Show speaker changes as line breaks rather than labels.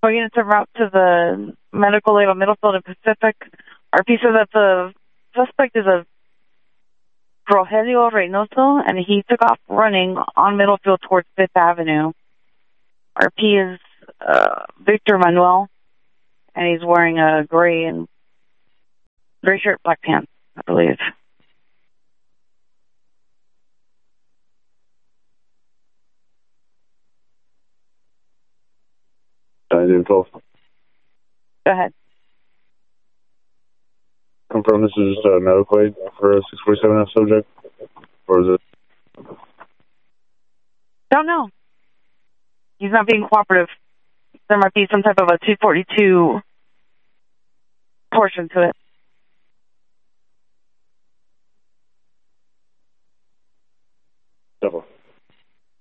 4 units en route to the medical aid on Middlefield and Pacific. RP says that the suspect is a Rogelio Reynoso, and he took off running on Middlefield towards 5th Avenue. RP is Victor Manuel, and he's wearing a gray shirt, black pants, I believe.
Go
ahead.
Confirm this is medical aid for a 647F subject, or is it?
Don't know. He's not being cooperative. There might be some type of a 242 portion to it.